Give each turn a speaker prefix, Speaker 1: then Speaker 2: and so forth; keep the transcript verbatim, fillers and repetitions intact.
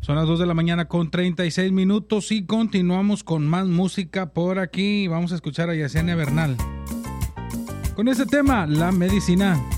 Speaker 1: Son las dos de la mañana con treinta y seis minutos y continuamos con más música por aquí. Vamos a escuchar a Yesenia Bernal con este tema, La Medicina.